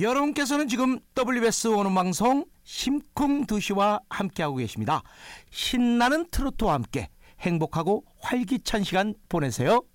여러분께서는 지금 WBS 오는방송 심쿵두시와 함께하고 계십니다. 신나는 트로트와 함께 행복하고 활기찬 시간 보내세요.